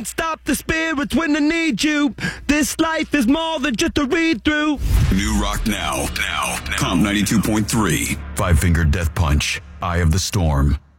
Stop the spirits when I need you. This life is more than just a read-through. New rock now. Comp 92.3. Five Finger Death Punch. Eye of the Storm.